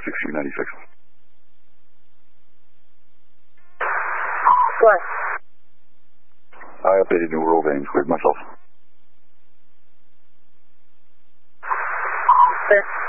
1696. What? I updated new road names, cleared myself. This.